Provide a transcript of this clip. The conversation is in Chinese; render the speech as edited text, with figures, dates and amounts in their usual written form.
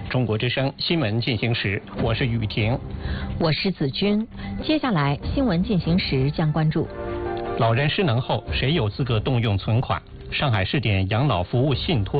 中国之声新闻进行时，我是雨婷， 我是子君。接下来新闻进行时将关注： 老人失能后，谁有资格动用存款？上海试点养老服务信托